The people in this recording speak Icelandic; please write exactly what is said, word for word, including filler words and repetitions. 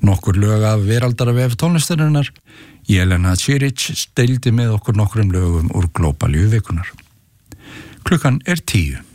Nokkur lög af veraldarvef tónlistarinnar. Jelena Čirić deildi með okkur nokkrum lögum úr Glóbalíu vikunar. Klukkan er tíu.